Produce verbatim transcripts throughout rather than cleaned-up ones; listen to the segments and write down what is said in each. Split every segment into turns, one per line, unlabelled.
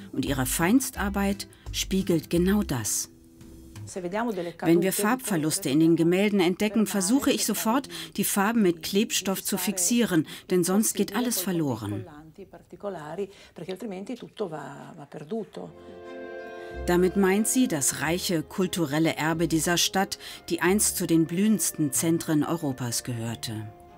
Und ihre Feinstarbeit spiegelt genau das. Wenn wir Farbverluste in den Gemälden entdecken, versuche ich sofort, die Farben mit Klebstoff zu fixieren, denn sonst geht alles verloren. Damit meint sie das reiche kulturelle Erbe dieser Stadt, die einst zu den blühendsten Zentren Europas gehörte.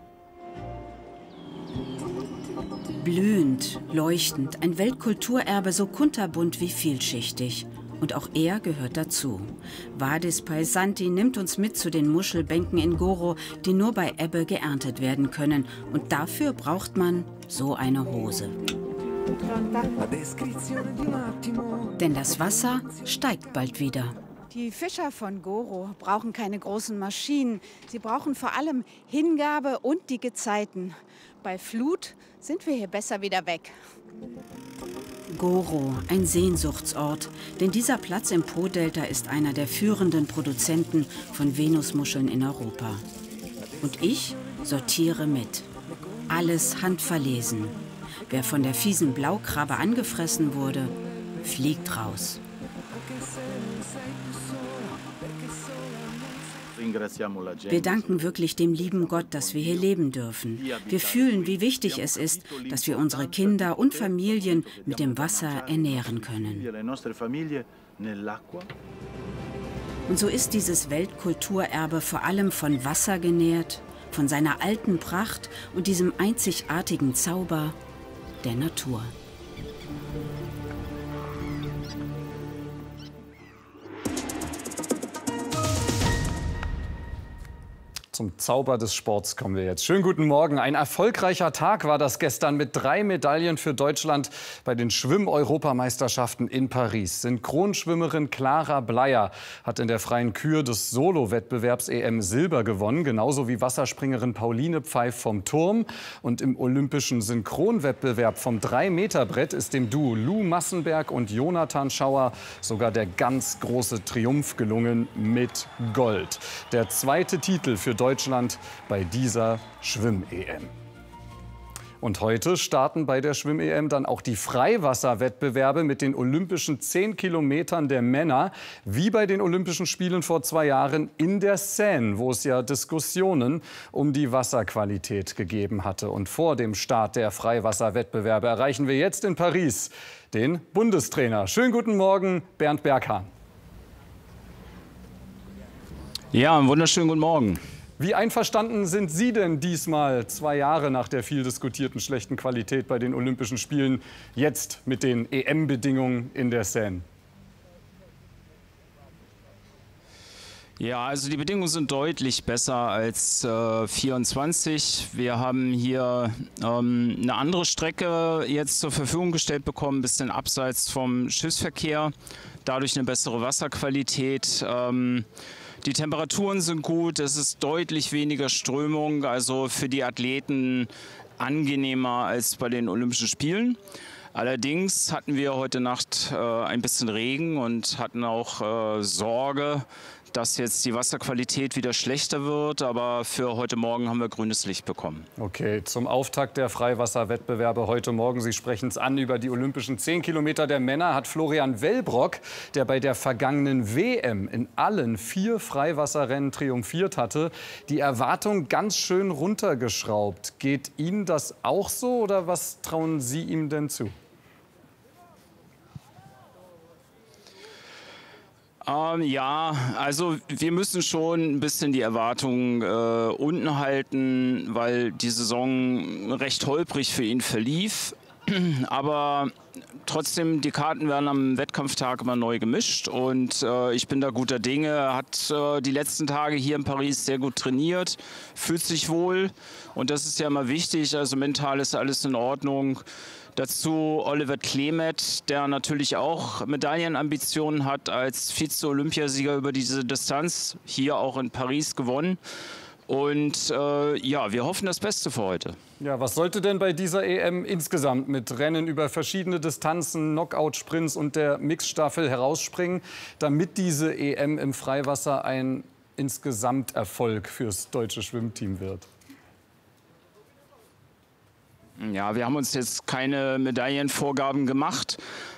Blühend, leuchtend, ein Weltkulturerbe so kunterbunt wie vielschichtig. Und auch er gehört dazu. Vadis Paisanti nimmt uns mit zu den Muschelbänken in Goro, die nur bei Ebbe geerntet werden können. Und dafür braucht man so eine Hose. Denn das Wasser steigt bald wieder.
Die Fischer von Goro brauchen keine großen Maschinen. Sie brauchen vor allem Hingabe und die Gezeiten. Bei Flut sind wir hier besser wieder weg.
Goro, ein Sehnsuchtsort, denn dieser Platz im Po-Delta ist einer der führenden Produzenten von Venusmuscheln in Europa. Und ich sortiere mit. Alles handverlesen. Wer von der fiesen Blaukrabbe angefressen wurde, fliegt raus. Wir danken wirklich dem lieben Gott, dass wir hier leben dürfen. Wir fühlen, wie wichtig es ist, dass wir unsere Kinder und Familien mit dem Wasser ernähren können. Und so ist dieses Weltkulturerbe vor allem von Wasser genährt, von seiner alten Pracht und diesem einzigartigen Zauber der Natur.
Zum Zauber des Sports kommen wir jetzt. Schönen guten Morgen. Ein erfolgreicher Tag war das gestern mit drei Medaillen für Deutschland bei den Schwimm-Europameisterschaften in Paris. Synchronschwimmerin Clara Bleier hat in der freien Kür des Solo-Wettbewerbs E M Silber gewonnen, genauso wie Wasserspringerin Pauline Pfeif vom Turm. Und im olympischen Synchronwettbewerb vom drei Meter Brett ist dem Duo Lou Massenberg und Jonathan Schauer sogar der ganz große Triumph gelungen mit Gold. Der zweite Titel für Deutschland bei dieser Schwimm-E M. Und heute starten bei der Schwimm-E M dann auch die Freiwasserwettbewerbe mit den olympischen zehn Kilometern der Männer, wie bei den Olympischen Spielen vor zwei Jahren in der Seine, wo es ja Diskussionen um die Wasserqualität gegeben hatte. Und vor dem Start der Freiwasserwettbewerbe erreichen wir jetzt in Paris den Bundestrainer. Schönen guten Morgen, Bernd Berghahn.
Ja, einen wunderschönen guten Morgen.
Wie einverstanden sind Sie denn diesmal, zwei Jahre nach der viel diskutierten schlechten Qualität bei den Olympischen Spielen, jetzt mit den E M-Bedingungen in der Seine?
Ja, also die Bedingungen sind deutlich besser als äh, vierundzwanzig. Wir haben hier ähm, eine andere Strecke jetzt zur Verfügung gestellt bekommen, ein bisschen abseits vom Schiffsverkehr, dadurch eine bessere Wasserqualität. Ähm, Die Temperaturen sind gut, es ist deutlich weniger Strömung, also für die Athleten angenehmer als bei den Olympischen Spielen. Allerdings hatten wir heute Nacht äh, ein bisschen Regen und hatten auch äh, Sorge, dass jetzt die Wasserqualität wieder schlechter wird. Aber für heute Morgen haben wir grünes Licht bekommen.
Okay, zum Auftakt der Freiwasserwettbewerbe heute Morgen, Sie sprechen es an, über die olympischen zehn Kilometer der Männer, hat Florian Wellbrock, der bei der vergangenen W M in allen vier Freiwasserrennen triumphiert hatte, die Erwartung ganz schön runtergeschraubt. Geht Ihnen das auch so oder was trauen Sie ihm denn zu?
Ähm, ja, also wir müssen schon ein bisschen die Erwartungen äh, unten halten, weil die Saison recht holprig für ihn verlief. Aber trotzdem, die Karten werden am Wettkampftag immer neu gemischt und äh, ich bin da guter Dinge. Er hat äh, die letzten Tage hier in Paris sehr gut trainiert, fühlt sich wohl und das ist ja immer wichtig, also mental ist alles in Ordnung. Dazu Oliver Klemet, der natürlich auch Medaillenambitionen hat, als Vize-Olympiasieger über diese Distanz hier auch in Paris gewonnen. Und äh, ja, wir hoffen das Beste für heute.
Ja, was sollte denn bei dieser E M insgesamt mit Rennen über verschiedene Distanzen, Knockout-Sprints und der Mixstaffel herausspringen, damit diese E M im Freiwasser ein Insgesamterfolg fürs deutsche Schwimmteam wird?
Ja, wir haben uns jetzt keine Medaillenvorgaben gemacht.